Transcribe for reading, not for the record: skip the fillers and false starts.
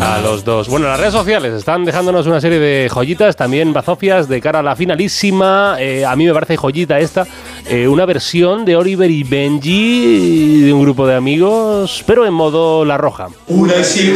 A los dos. Bueno, las redes sociales están dejándonos una serie de joyitas, también bazofias de cara a la finalísima. A mí me parece joyita esta, una versión de Oliver y Benji de un grupo de amigos, pero en modo La Roja. Una y